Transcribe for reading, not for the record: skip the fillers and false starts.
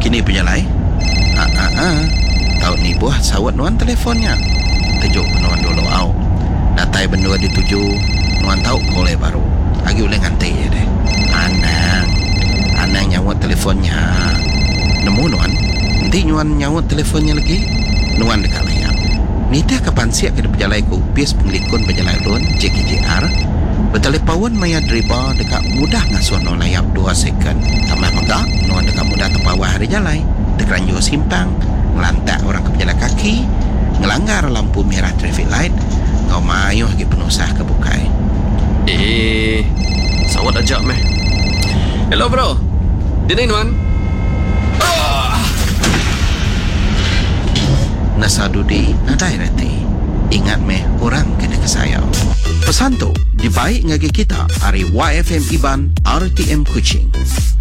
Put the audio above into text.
Kini penjalai. Tahu ni buah sawat nuan telefonnya. Tujuk nuan dulu au. Datai bendua dituju nuan tahu kolej baru. Agi boleh nganti ya deh. Anang nyawat telefonnya. Nemu nuan. Nanti nuan nyawat telefonnya lagi. Nuan dekat layar. Nita kapan siap ke penjalai ku upis pengelikun penjalai lun JKJR. Bertelepawan maya driba dekat mudah ngasuh no layap 2 second. Tambah megak nuan dekat mudah terpawah hari jalai. Terkeranjur simpang. Ngelantak orang ke penjalan kaki, ngelanggar lampu merah traffic light, ngau mayuh lagi penusah ke bukai. Sawat ajak meh. Hello bro. Dini nuan. Nasadudi nadai reti. Ingat meh orang kena kesayang. Pesan tu dibaik ngagi kita hari YFM Iban RTM Kuching.